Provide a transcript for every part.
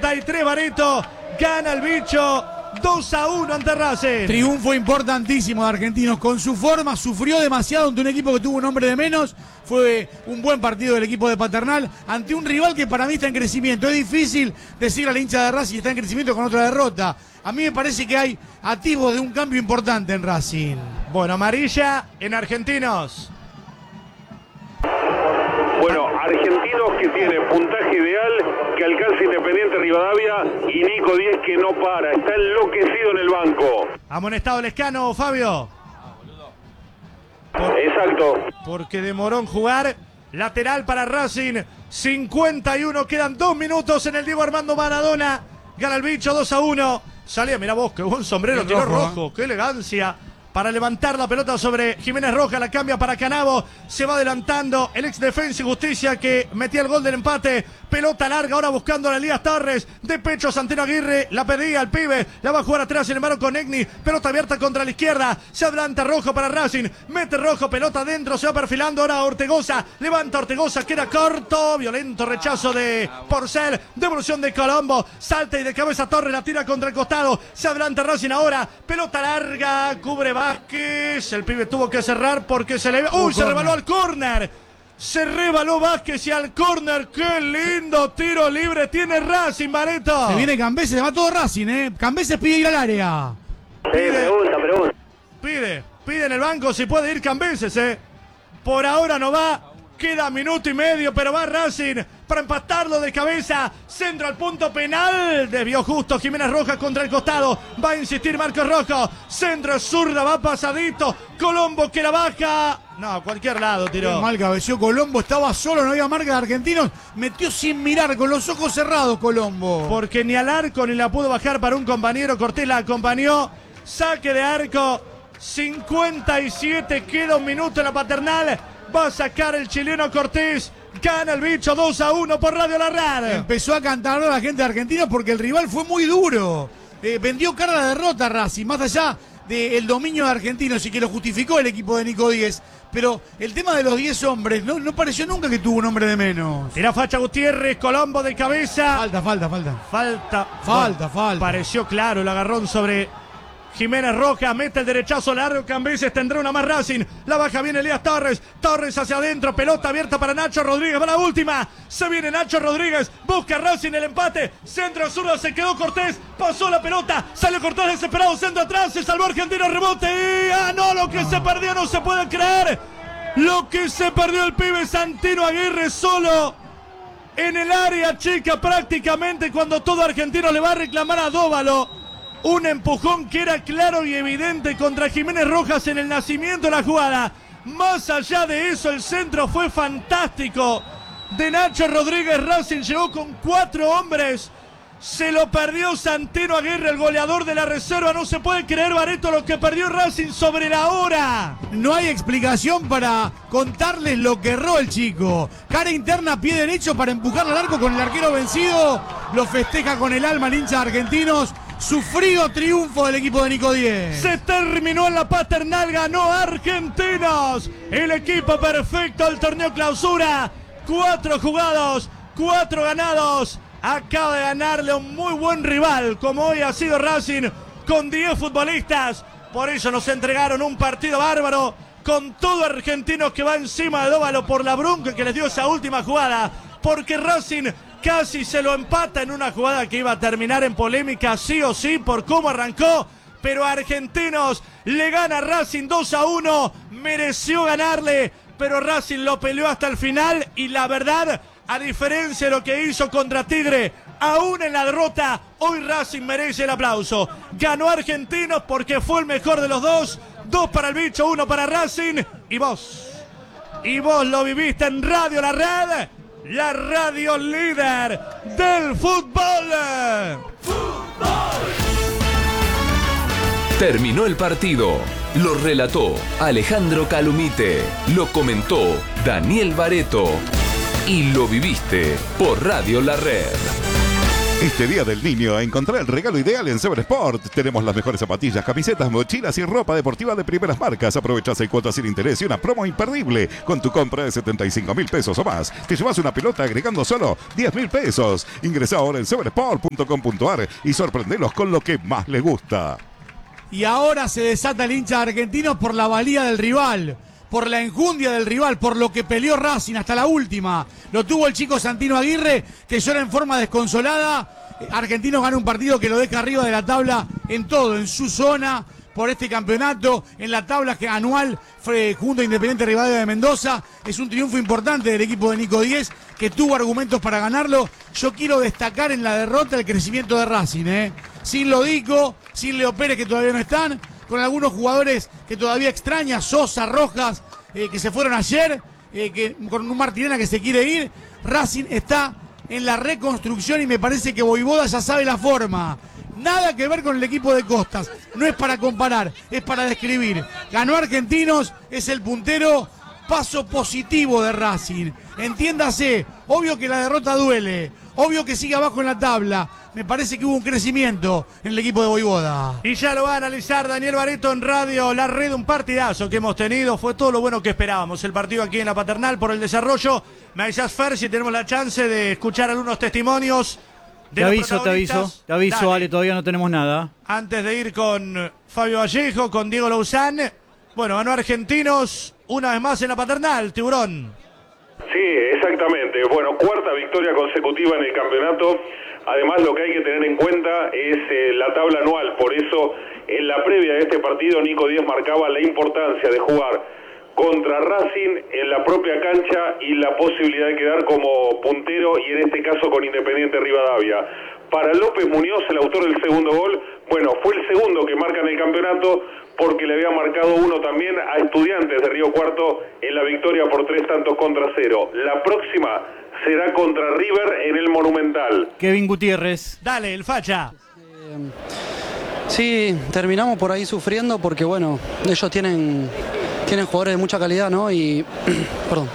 93, Barreto. Gana el bicho 2-1 ante Racing. Triunfo importantísimo de Argentinos. Con su forma, sufrió demasiado ante un equipo que tuvo un hombre de menos. Fue un buen partido del equipo de Paternal ante un rival que para mí está en crecimiento. Es difícil decirle al hincha de Racing que está en crecimiento con otra derrota. A mí me parece que hay atisbos de un cambio importante en Racing. Bueno, amarilla en Argentinos. Bueno, Argentinos que tiene puntaje ideal, que alcanza Independiente Rivadavia, y Nico Díez que no para, está enloquecido en el banco. Amonestado Lescano, Fabio. Exacto. Porque demoró en jugar. Lateral para Racing. 51, quedan 2 minutos en el Diego Armando Maradona. Gana el bicho 2-1. Salía, mirá vos, qué buen sombrero, tiró rojo, qué elegancia. Para levantar la pelota sobre Jiménez Rojas, la cambia para Canavo, se va adelantando el ex Defensa y Justicia que metía el gol del empate, pelota larga ahora buscando a Elías Torres, de pecho Santino Aguirre, la pedía el pibe, la va a jugar atrás sin embargo con Egni, pelota abierta contra la izquierda, se adelanta Rojo para Racing, mete Rojo, pelota adentro, se va perfilando ahora Ortegoza, levanta Ortegoza, queda corto, violento rechazo de Porcel, devolución de Colombo, salta y de cabeza Torres, la tira contra el costado, se adelanta Racing ahora, pelota larga, cubre Vázquez, el pibe tuvo que cerrar porque se le... ¡Uy! Se rebaló al córner. Se rebaló Vázquez y al córner. ¡Qué lindo tiro libre tiene Racing, Barreto! Se viene Cambeses, se va todo Racing, Cambeses pide ir al área. Pregunta. Pide en el banco si puede ir Cambeses, Por ahora no va. Queda minuto y medio, pero va Racing para empatarlo de cabeza. Centro al punto penal. Desvió justo Jiménez Rojas contra el costado. Va a insistir Marcos Rojo. Centro zurda, va pasadito. Colombo que la baja. No, a cualquier lado tiró. Mal cabeció Colombo, estaba solo, no había marca de Argentinos. Metió sin mirar, con los ojos cerrados Colombo. Porque ni al arco ni la pudo bajar para un compañero. Cortés la acompañó. Saque de arco. 57, queda un minuto en la Paternal. Va a sacar el chileno Cortés. Gana el bicho 2-1 por Radio La Radio. Empezó a cantar a la gente de Argentina porque el rival fue muy duro. Vendió cara a la derrota Racing, más allá del dominio de Argentinos y que lo justificó el equipo de Nico Díez. Pero el tema de los 10 hombres, no pareció nunca que tuvo un hombre de menos. Tira Facha Gutiérrez, Colombo de cabeza. Falta. Pareció claro el agarrón sobre Jiménez Rojas, mete el derechazo largo, Cambeses tendrá una más Racing, la baja bien Elías Torres, Torres hacia adentro, pelota abierta para Nacho Rodríguez, va la última, se viene Nacho Rodríguez, busca Racing el empate, centro zurdo, se quedó Cortés, pasó la pelota, salió Cortés desesperado, centro atrás, se salvó Argentino, rebote, y no, lo que se perdió no se puede creer, lo que se perdió el pibe Santino Aguirre solo en el área chica prácticamente cuando todo Argentino le va a reclamar a Dóvalo. Un empujón que era claro y evidente contra Jiménez Rojas en el nacimiento de la jugada. Más allá de eso, el centro fue fantástico de Nacho Rodríguez. Racing llegó con 4 hombres. Se lo perdió Santino Aguirre, el goleador de la reserva. No se puede creer, Barreto, lo que perdió Racing sobre la hora. No hay explicación para contarles lo que erró el chico. Cara interna, pie derecho para empujar al arco con el arquero vencido. Lo festeja con el alma el hincha de Argentinos. Sufrido triunfo del equipo de Nico Díez. Se terminó en la Paternal, ganó Argentinos. El equipo perfecto del torneo clausura. 4 jugados, 4 ganados. Acaba de ganarle a un muy buen rival, como hoy ha sido Racing, con 10 futbolistas. Por eso nos entregaron un partido bárbaro, con todo Argentinos que va encima de Dóvalo por la bronca que les dio esa última jugada. Porque Racing casi se lo empata en una jugada que iba a terminar en polémica sí o sí por cómo arrancó, pero Argentinos le gana a Racing 2-1, mereció ganarle, pero Racing lo peleó hasta el final y la verdad, a diferencia de lo que hizo contra Tigre, aún en la derrota, hoy Racing merece el aplauso. Ganó Argentinos porque fue el mejor de los dos, 2 para el bicho, 1 para Racing, y vos lo viviste en Radio La Red. La radio líder del fútbol. Terminó el partido. Lo relató Alejandro Calumite. Lo comentó Daniel Barreto. Y lo viviste por Radio La Red. Este Día del Niño, encontrá el regalo ideal en Sever Sport. Tenemos las mejores zapatillas, camisetas, mochilas y ropa deportiva de primeras marcas. Aprovechá 6 cuotas sin interés y una promo imperdible. Con tu compra de 75.000 pesos o más, te llevas una pelota agregando solo 10.000 pesos. Ingresá ahora en seversport.com.ar y sorprendelos con lo que más les gusta. Y ahora se desata el hincha argentino por la valía del rival, por la enjundia del rival, por lo que peleó Racing hasta la última. Lo tuvo el chico Santino Aguirre, que llora en forma desconsolada. Argentinos gana un partido que lo deja arriba de la tabla en todo, en su zona, por este campeonato, en la tabla anual junto a Independiente Rivadavia de Mendoza. Es un triunfo importante del equipo de Nico Díez, que tuvo argumentos para ganarlo. Yo quiero destacar en la derrota el crecimiento de Racing, sin Lodico, sin Leo Pérez, que todavía no están, con algunos jugadores que todavía extraña, Sosa, Rojas, que se fueron ayer, con un Martirena que se quiere ir. Racing está en la reconstrucción y me parece que Voivoda ya sabe la forma. Nada que ver con el equipo de Costas, no es para comparar, es para describir. Ganó Argentinos, es el puntero, paso positivo de Racing. Entiéndase, obvio que la derrota duele, obvio que sigue abajo en la tabla. Me parece que hubo un crecimiento en el equipo de Voivoda. Y ya lo va a analizar Daniel Barreto en Radio La Red, un partidazo que hemos tenido. Fue todo lo bueno que esperábamos. El partido aquí en la Paternal por el desarrollo. Me avisás, Fer, si tenemos la chance de escuchar algunos testimonios. Te aviso, Dale. Ale, todavía no tenemos nada. Antes de ir con Fabio Vallejo, con Diego Louzán. Bueno, ganó Argentinos una vez más en la Paternal, Tiburón. Sí, exactamente. Bueno, cuarta victoria consecutiva en el campeonato. Además, lo que hay que tener en cuenta es la tabla anual. Por eso, en la previa de este partido, Nico Díez marcaba la importancia de jugar contra Racing en la propia cancha y la posibilidad de quedar como puntero, y en este caso con Independiente Rivadavia. Para López Muñoz, el autor del segundo gol, bueno, fue el segundo que marca en el campeonato, porque le había marcado uno también a Estudiantes de Río Cuarto en la victoria por 3-0. La próxima será contra River en el Monumental. Kevin Gutiérrez. Dale, el facha. Sí, terminamos por ahí sufriendo porque, bueno, ellos tienen jugadores de mucha calidad, ¿no? Y, perdón.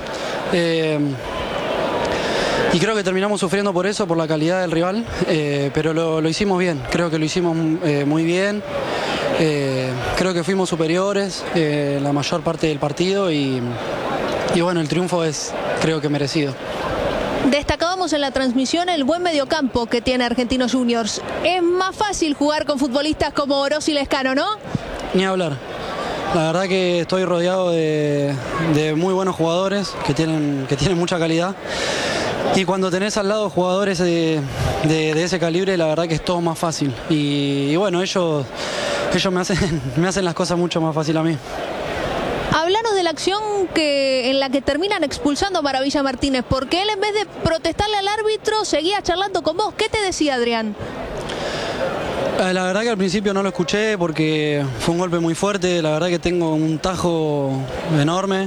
Y creo que terminamos sufriendo por eso, por la calidad del rival, pero lo hicimos bien, creo que lo hicimos muy bien. Creo que fuimos superiores la mayor parte del partido y bueno, el triunfo es, creo que merecido. Destacábamos en la transmisión el buen mediocampo que tiene Argentinos Juniors. Es más fácil jugar con futbolistas como Oroz y Lescano, ¿no? Ni hablar. La verdad que estoy rodeado de muy buenos jugadores que tienen mucha calidad. Y cuando tenés al lado jugadores de ese calibre, la verdad que es todo más fácil. Y bueno, ellos me hacen las cosas mucho más fácil a mí. Háblanos de la acción en la que terminan expulsando a Maravilla Martínez, porque él, en vez de protestarle al árbitro, seguía charlando con vos. ¿Qué te decía, Adrián? La verdad que al principio no lo escuché porque fue un golpe muy fuerte. La verdad que tengo un tajo enorme.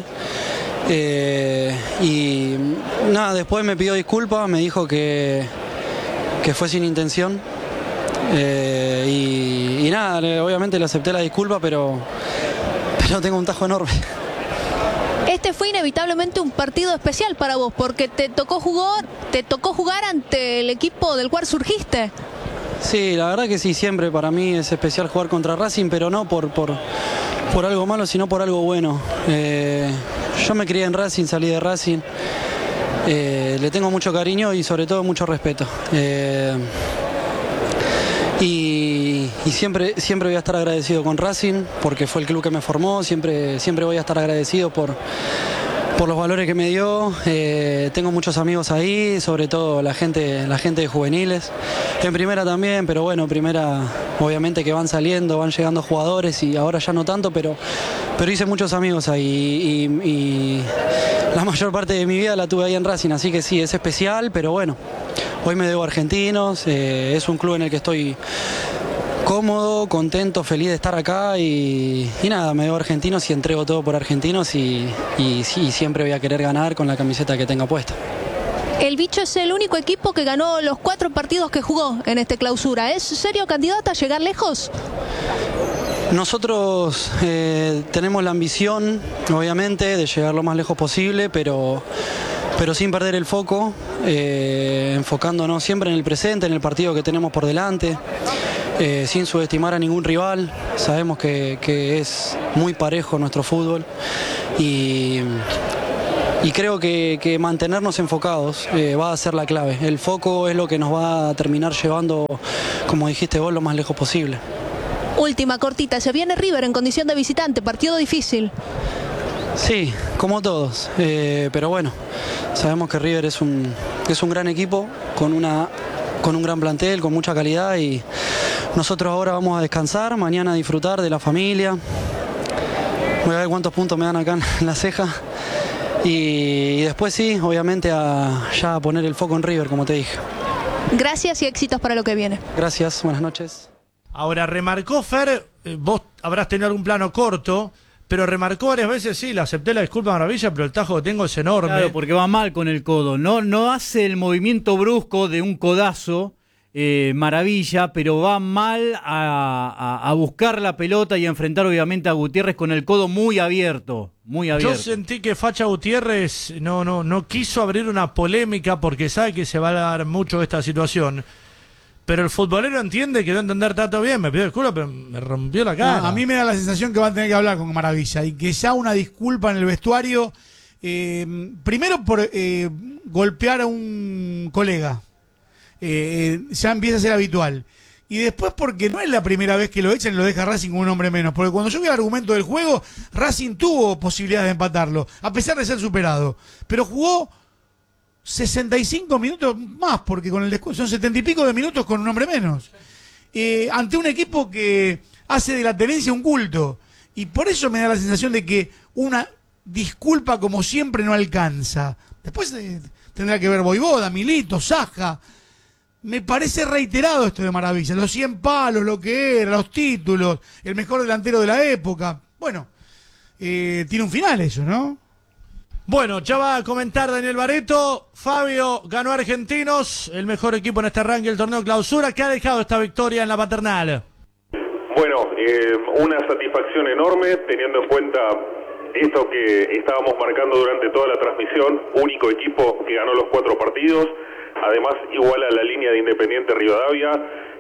Y nada, después me pidió disculpas, me dijo que fue sin intención. Y nada, obviamente le acepté la disculpa, pero tengo un tajo enorme. Este fue inevitablemente un partido especial para vos, porque te tocó jugar ante el equipo del cual surgiste. Sí, la verdad que sí, siempre para mí es especial jugar contra Racing, pero no por algo malo, sino por algo bueno. Yo me crié en Racing, salí de Racing, le tengo mucho cariño y sobre todo mucho respeto. Y siempre voy a estar agradecido con Racing, porque fue el club que me formó, siempre voy a estar agradecido por los valores que me dio. Tengo muchos amigos ahí, sobre todo la gente de juveniles. En primera también, pero bueno, primera obviamente que van saliendo, van llegando jugadores y ahora ya no tanto, pero hice muchos amigos ahí y la mayor parte de mi vida la tuve ahí en Racing, así que sí, es especial, pero bueno, hoy me debo a Argentinos, es un club en el que estoy cómodo, contento, feliz de estar acá y nada, me debo a Argentinos y entrego todo por Argentinos y siempre voy a querer ganar con la camiseta que tenga puesta. El Bicho es el único equipo que ganó los 4 partidos que jugó en este clausura. ¿Es serio candidato a llegar lejos? Nosotros tenemos la ambición, obviamente, de llegar lo más lejos posible, pero pero sin perder el foco, enfocándonos siempre en el presente, en el partido que tenemos por delante, sin subestimar a ningún rival. Sabemos que es muy parejo nuestro fútbol y creo que mantenernos enfocados va a ser la clave. El foco es lo que nos va a terminar llevando, como dijiste vos, lo más lejos posible. Última, cortita, se viene River en condición de visitante, partido difícil. Sí, como todos, pero bueno, sabemos que River es un gran equipo, con un gran plantel, con mucha calidad, y nosotros ahora vamos a descansar, mañana a disfrutar de la familia. Voy a ver cuántos puntos me dan acá en la ceja. Y después sí, obviamente ya a poner el foco en River, como te dije. Gracias y éxitos para lo que viene. Gracias, buenas noches. Ahora, remarcó Fer, vos habrás tenido algún plano corto, pero remarcó varias veces, sí, le acepté la disculpa Maravilla, pero el tajo que tengo es enorme. Claro, porque va mal con el codo. No hace el movimiento brusco de un codazo, Maravilla, pero va mal a buscar la pelota y a enfrentar obviamente a Gutiérrez con el codo muy abierto. Muy abierto. Yo sentí que Facha Gutiérrez no quiso abrir una polémica porque sabe que se va a dar mucho esta situación. Pero el futbolero entiende que debe entender tanto bien. Me pidió disculpas, pero me rompió la cara. No, a mí me da la sensación que van a tener que hablar con Maravilla y que ya una disculpa en el vestuario, primero por golpear a un colega, ya empieza a ser habitual. Y después porque no es la primera vez que lo echan y lo deja Racing con un hombre menos. Porque cuando yo vi el argumento del juego, Racing tuvo posibilidades de empatarlo, a pesar de ser superado. Pero jugó 65 minutos más, porque con el descuento son 70 y pico de minutos con un hombre menos. Ante un equipo que hace de la tenencia un culto. Y por eso me da la sensación de que una disculpa como siempre no alcanza. Después tendrá que ver Voivoda, Milito, Saja. Me parece reiterado esto de Maravilla. Los 100 palos, lo que era, los títulos, el mejor delantero de la época. Bueno, tiene un final eso, ¿no? Bueno, ya va a comentar Daniel Barreto. Fabio, ganó Argentinos, el mejor equipo en este arranque del torneo clausura. ¿Qué ha dejado esta victoria en la Paternal? Bueno, una satisfacción enorme teniendo en cuenta esto que estábamos marcando durante toda la transmisión. Único equipo que ganó los 4 partidos. Además, iguala la línea de Independiente Rivadavia.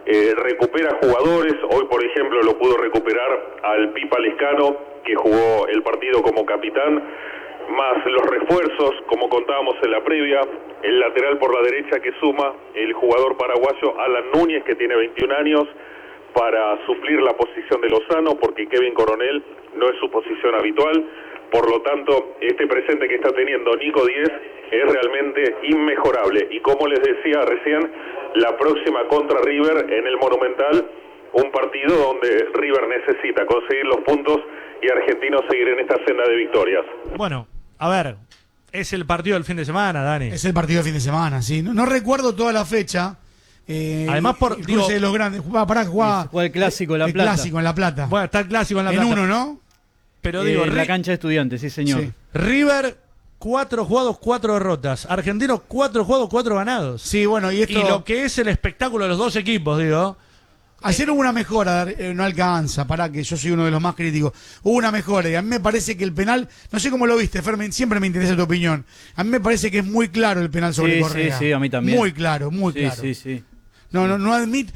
Recupera jugadores. Hoy, por ejemplo, lo pudo recuperar al Pipa Lescano, que jugó el partido como capitán. Más los refuerzos, como contábamos en la previa, el lateral por la derecha que suma el jugador paraguayo Alan Núñez, que tiene 21 años, para suplir la posición de Lozano, porque Kevin Coronel no es su posición habitual. Por lo tanto, este presente que está teniendo Nico Díez es realmente inmejorable. Y como les decía recién, la próxima contra River en el Monumental, un partido donde River necesita conseguir los puntos y Argentinos seguir en esta senda de victorias. Bueno, a ver, es el partido del fin de semana, Dani. Es el partido del fin de semana, sí. No recuerdo toda la fecha. Además, por digo, de los grandes. Jugaba el clásico en La Plata. Clásico en La Plata. Bueno, está el clásico en La Plata. En uno, ¿no? Pero digo, en la cancha de Estudiantes, sí, señor. Sí. River, 4 jugados, 4 derrotas. Argentinos, 4 jugados, 4 ganados. Sí, bueno, y lo que es el espectáculo de los dos equipos, digo. Ayer hubo una mejora, no alcanza, para que yo soy uno de los más críticos. Hubo una mejora y a mí me parece que el penal, no sé cómo lo viste, Fermín, siempre me interesa tu opinión. A mí me parece que es muy claro el penal sobre Correa. Sí, a mí también. Muy claro, muy claro. Sí. No admito,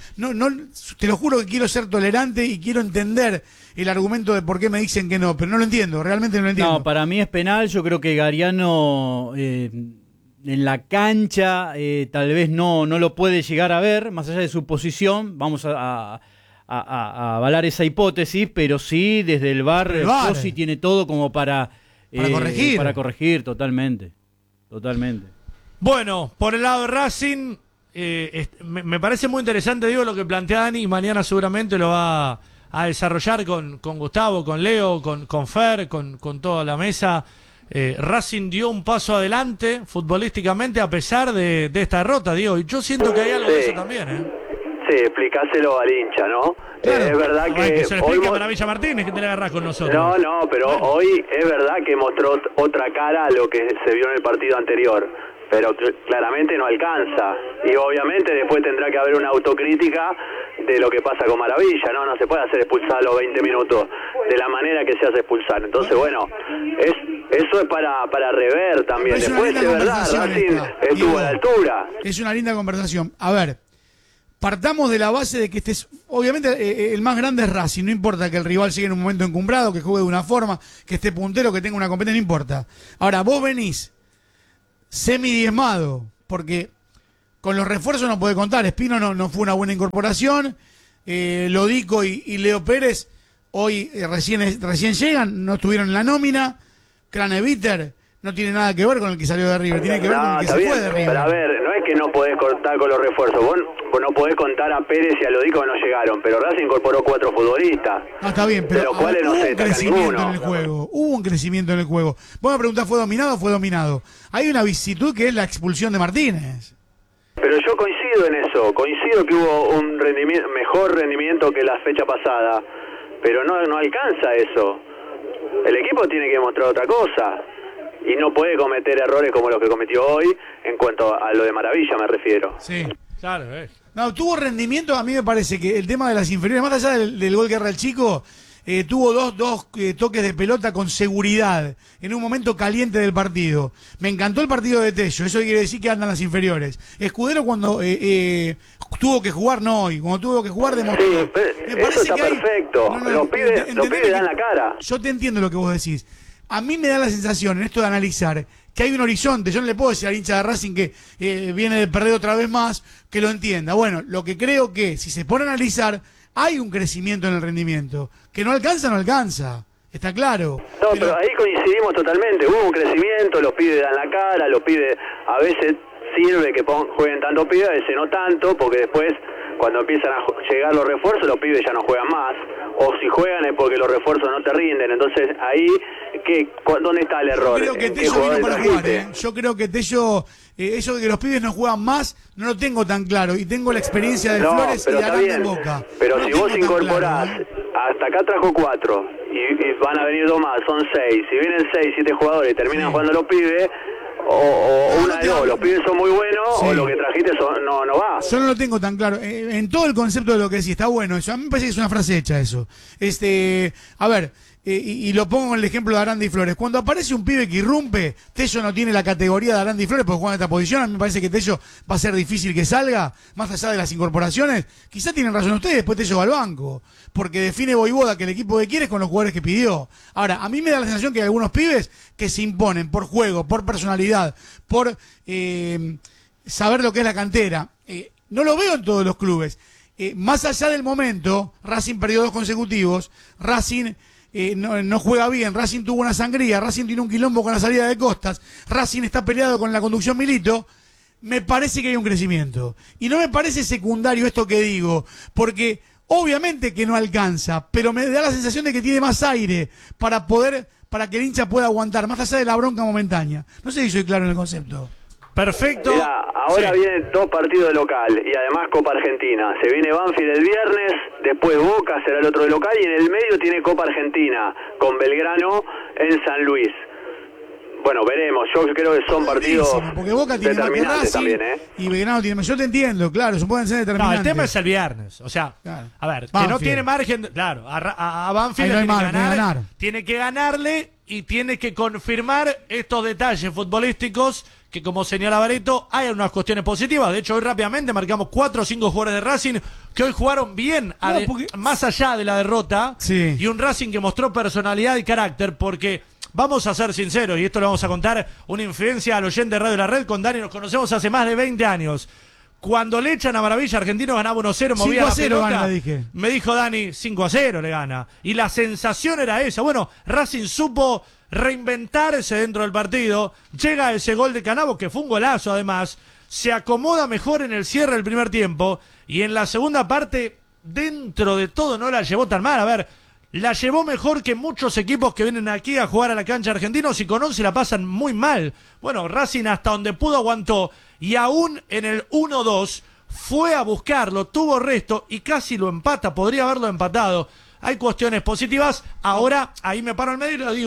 te lo juro que quiero ser tolerante y quiero entender el argumento de por qué me dicen que no, pero no lo entiendo, realmente no lo entiendo. No, para mí es penal, yo creo que Gariano en la cancha tal vez no lo puede llegar a ver, más allá de su posición, vamos a avalar esa hipótesis, pero sí, desde el VAR, Rossi tiene todo como para corregir. Para corregir, totalmente. Bueno, por el lado de Racing, me parece muy interesante, digo, lo que plantea Dani, y mañana seguramente lo va a desarrollar con Gustavo, con Leo, con Fer, con toda la mesa. Racing dio un paso adelante futbolísticamente a pesar de esta derrota, Diego, y yo siento que hay algo de eso también, Sí, explicáselo al hincha, ¿no? Claro, es verdad que se lo explica a Maravilla Martínez, que te le agarrás con nosotros. No, pero hoy es verdad que mostró otra cara a lo que se vio en el partido anterior, pero claramente no alcanza, y obviamente después tendrá que haber una autocrítica de lo que pasa con Maravilla, ¿no? No se puede hacer expulsar a los 20 minutos de la manera que se hace expulsar. Entonces, bueno, es Eso es para rever también. Es Después, de verdad, Racing estuvo a la altura. Es una linda conversación. A ver, partamos de la base de que obviamente el más grande es Racing, no importa que el rival llegue en un momento encumbrado, que juegue de una forma, que esté puntero, que tenga una competencia, no importa. Ahora, vos venís semi-diezmado, porque con los refuerzos no puede contar. Espino no fue una buena incorporación, Lodico y Leo Pérez hoy recién llegan, no estuvieron en la nómina. Craneviter no tiene nada que ver con el que salió de River, tiene que ver con el que se fue de River. Pero a ver, no es que no podés contar con los refuerzos, vos no podés contar a Pérez y a Lodico que no llegaron, pero Racing incorporó 4 futbolistas. No, está bien, pero de los cuales no se destaca ninguno. Hubo un crecimiento en el juego. Vos me preguntás, ¿fue dominado o fue dominado? Hay una vicisitud que es la expulsión de Martínez. Pero yo coincido en eso, coincido que hubo un mejor rendimiento que la fecha pasada, pero no alcanza eso. El equipo tiene que mostrar otra cosa y no puede cometer errores como los que cometió hoy en cuanto a lo de Maravilla me refiero. Sí, claro. No, tuvo rendimiento, a mí me parece que el tema de las inferiores, más allá del gol que erra el chico, tuvo dos toques de pelota con seguridad en un momento caliente del partido. Me encantó el partido de Tello, eso quiere decir que andan las inferiores. Escudero cuando tuvo que jugar, no hoy, cuando tuvo que jugar demostró. Sí, pero eso está perfecto, los pibes dan la cara. Yo te entiendo lo que vos decís. A mí me da la sensación en esto de analizar que hay un horizonte. Yo no le puedo decir al hincha de Racing que viene de perder otra vez más, que lo entienda. Bueno, lo que creo que si se pone a analizar, hay un crecimiento en el rendimiento. Que no alcanza. Está claro. No, pero ahí coincidimos totalmente. Hubo un crecimiento, los pibes dan la cara, los pibes a veces sirve que jueguen tanto pibes, a veces no tanto, porque después cuando empiezan a llegar los refuerzos, los pibes ya no juegan más. O si juegan es porque los refuerzos no te rinden. Entonces ahí, ¿dónde está el error? Yo creo que Tello vino para jugar, Yo creo que Tello, eso de que los pibes no juegan más, no lo tengo tan claro. Y tengo la experiencia de Flores y de Aranda en Boca. Pero no si vos incorporás, hasta acá trajo 4 y van a venir 2 más, son 6. Si vienen 6, 7 jugadores y terminan jugando los pibes, o una de dos, los pibes son muy buenos o lo que trajiste no va. Yo no lo tengo tan claro. En todo el concepto de lo que decís, está bueno eso. A mí me parece que es una frase hecha eso. A ver, y lo pongo en el ejemplo de Aranda y Flores. Cuando aparece un pibe que irrumpe, Tello no tiene la categoría de Aranda y Flores porque juega en esta posición. A mí me parece que Tello va a ser difícil que salga, más allá de las incorporaciones. Quizá tienen razón ustedes, después Tello va al banco, porque define Voivoda que el equipo que quiere es con los jugadores que pidió. Ahora, a mí me da la sensación que hay algunos pibes que se imponen por juego, por personalidad, por saber lo que es la cantera. No lo veo en todos los clubes. Más allá del momento, Racing perdió 2 consecutivos, Racing no juega bien, Racing tuvo una sangría, Racing tiene un quilombo con la salida de Costas, Racing está peleado con la conducción Milito. Me parece que hay un crecimiento. Y no me parece secundario esto que digo, porque obviamente que no alcanza, pero me da la sensación de que tiene más aire para que el hincha pueda aguantar, más allá de la bronca momentánea. No sé si soy claro en el concepto. Perfecto. Mirá, ahora vienen 2 partidos de local y además Copa Argentina. Se viene Banfield el viernes, después Boca será el otro de local y en el medio tiene Copa Argentina con Belgrano en San Luis. Bueno, veremos. Yo creo que son partidos porque Boca tiene determinantes Racing, también, y Belgrano tiene. Yo te entiendo, claro, eso pueden ser determinantes. No, el tema es el viernes. O sea, claro. A ver, Banfield. que no tiene margen. Claro, a Banfield no hay tiene que margen, ganar. Tiene que ganarle y tiene que confirmar estos detalles futbolísticos que, como señala Bareto, hay unas cuestiones positivas. De hecho, hoy rápidamente marcamos 4 o 5 jugadores de Racing que hoy jugaron bien, más allá de la derrota. Sí. Y un Racing que mostró personalidad y carácter, porque vamos a ser sinceros, y esto lo vamos a contar, una infidencia al oyente de Radio La Red. Con Dani nos conocemos hace más de 20 años. Cuando le echan a Maravilla, Argentino ganaba 1-0, movía la pelota. Gana, dije. Me dijo Dani, 5-0 le gana. Y la sensación era esa. Bueno, Racing supo reinventarse dentro del partido. Llega ese gol de Canavo, que fue un golazo además. Se acomoda mejor en el cierre del primer tiempo. Y en la segunda parte, dentro de todo, no la llevó tan mal. A ver, la llevó mejor que muchos equipos que vienen aquí a jugar a la cancha Argentinos y con 11 la pasan muy mal. Bueno, Racing hasta donde pudo aguantó y aún en el 1-2 fue a buscarlo, tuvo resto y casi lo empata, podría haberlo empatado. Hay cuestiones positivas. Ahora, ahí me paro al medio y le digo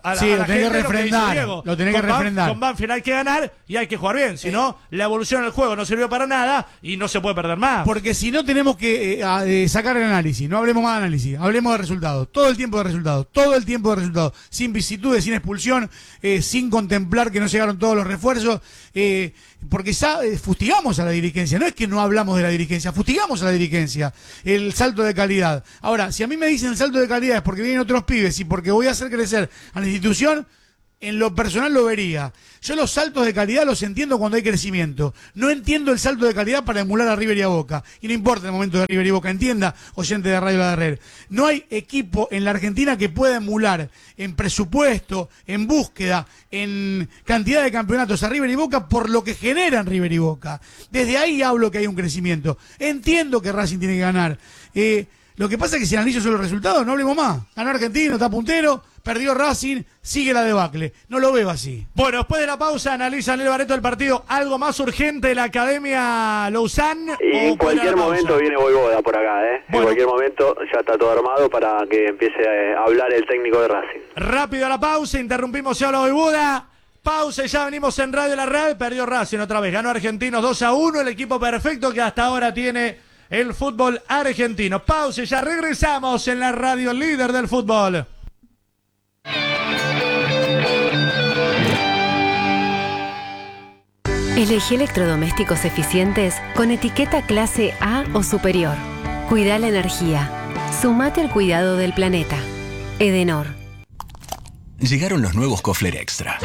a la, Sí, a la lo tenés gente que lo que dice refrendar, Diego. lo tenés que Con refrendar. Con Banfield hay que ganar y hay que jugar bien. Si no, la evolución del juego no sirvió para nada y no se puede perder más. Porque si no tenemos que sacar el análisis, no hablemos más de análisis, hablemos de resultados, todo el tiempo de resultados, sin vicitudes, sin expulsión, sin contemplar que no llegaron todos los refuerzos, porque ya fustigamos a la dirigencia, no es que no hablamos de la dirigencia, fustigamos a la dirigencia, el salto de calidad. Ahora, si a mí me dicen el salto de calidad es porque vienen otros pibes y porque voy a hacer crecer a la institución, en lo personal lo vería. Yo los saltos de calidad los entiendo cuando hay crecimiento. No entiendo el salto de calidad para emular a River y a Boca. Y no importa el momento de River y Boca, entienda, oyente de Radio La Derrer. No hay equipo en la Argentina que pueda emular en presupuesto, en búsqueda, en cantidad de campeonatos a River y Boca por lo que generan River y Boca. Desde ahí hablo que hay un crecimiento. Entiendo que Racing tiene que ganar. Lo que pasa es que si analizo solo los resultados, no hablemos más. Ganó Argentino, está puntero, perdió Racing, sigue la debacle. No lo veo así. Bueno, después de la pausa, analiza Daniel Barreto el partido. ¿Algo más urgente de la Academia Lausanne? Y en cualquier momento viene Voivoda por acá, ¿eh? Bueno. En cualquier momento ya está todo armado para que empiece a hablar el técnico de Racing. Rápido a la pausa, interrumpimos, se habla Voivoda. Pausa y ya venimos en Radio La Real. Perdió Racing otra vez, ganó Argentinos 2-1, el equipo perfecto que hasta ahora tiene el fútbol argentino. Pausa y ya regresamos en la radio líder del fútbol. Elegí electrodomésticos eficientes con etiqueta clase A o superior. Cuida la energía. Sumate al cuidado del planeta. Edenor. Llegaron los nuevos Kofler Extra.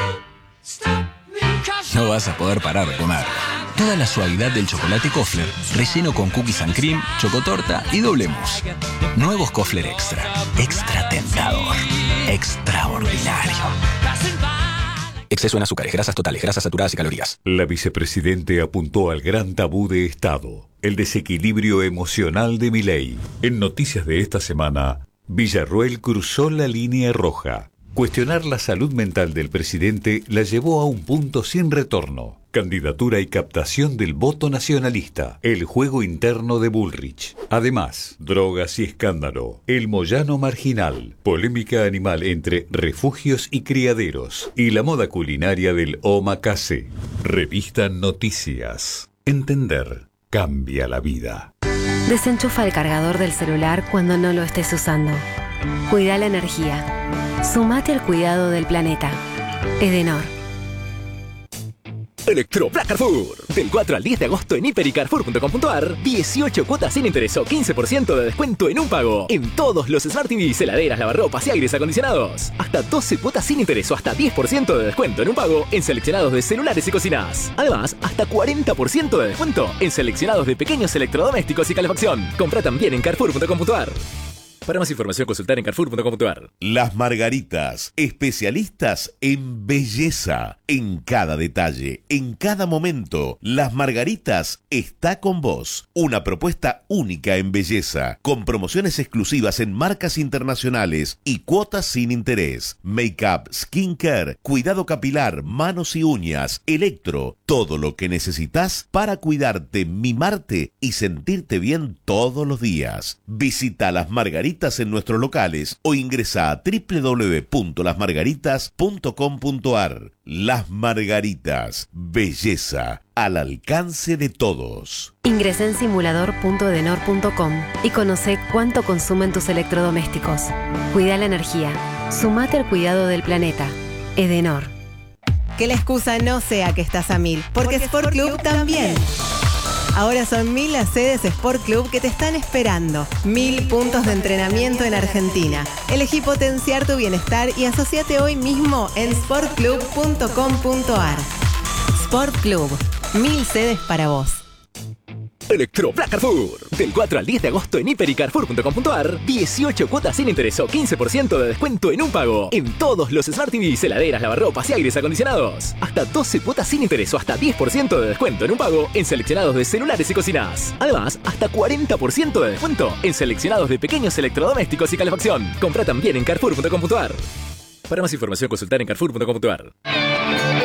No vas a poder parar de comer. Toda la suavidad del chocolate Kofler, relleno con cookies and cream, chocotorta y doble mousse. Nuevos Kofler Extra. Extra tentador. Extraordinario. Exceso en azúcares, grasas totales, grasas saturadas y calorías. La vicepresidente apuntó al gran tabú de Estado, el desequilibrio emocional de Milei. En noticias de esta semana, Villarroel cruzó la línea roja. Cuestionar la salud mental del presidente la llevó a un punto sin retorno. Candidatura y captación del voto nacionalista. El juego interno de Bullrich. Además, drogas y escándalo. El Moyano marginal. Polémica animal entre refugios y criaderos. Y la moda culinaria del omakase. Revista Noticias. Entender cambia la vida. Desenchufa el cargador del celular cuando no lo estés usando. Cuida la energía. Sumate al cuidado del planeta. Edenor. Electro Black Carrefour. Del 4 al 10 de agosto en hiper y carrefour.com.ar, 18 cuotas sin interés o 15% de descuento en un pago. En todos los Smart TVs, heladeras, lavarropas y aires acondicionados. Hasta 12 cuotas sin interés o hasta 10% de descuento en un pago en seleccionados de celulares y cocinas. Además, hasta 40% de descuento en seleccionados de pequeños electrodomésticos y calefacción. Compra también en carrefour.com.ar. Para más información, consultar en carrefour.com.ar. Las Margaritas, especialistas en belleza, en cada detalle, en cada momento. Las Margaritas está con vos. Una propuesta única en belleza, con promociones exclusivas en marcas internacionales y cuotas sin interés. Make-up, skincare, cuidado capilar, manos y uñas, electro, todo lo que necesitas para cuidarte, mimarte y sentirte bien todos los días. Visita Las Margaritas en nuestros locales o ingresa a www.lasmargaritas.com.ar. Las Margaritas, belleza al alcance de todos. Ingresa en simulador.edenor.com y conoce cuánto consumen tus electrodomésticos. Cuida la energía. Sumate al cuidado del planeta. Edenor. Que la excusa no sea que estás a 1000, porque Sport Club también. Ahora son 1000 las sedes Sport Club que te están esperando. 1000 puntos de entrenamiento en Argentina. Elegí potenciar tu bienestar y asociate hoy mismo en sportclub.com.ar. Sport Club. 1000 sedes para vos. Electro Black Carrefour. Del 4 al 10 de agosto en hiper y carrefour.com.ar, 18 cuotas sin interés o 15% de descuento en un pago. En todos los Smart TVs, heladeras, lavarropas y aires acondicionados. Hasta 12 cuotas sin interés o hasta 10% de descuento en un pago en seleccionados de celulares y cocinas. Además, hasta 40% de descuento en seleccionados de pequeños electrodomésticos y calefacción. Compra también en carrefour.com.ar. Para más información, consultar en carrefour.com.ar.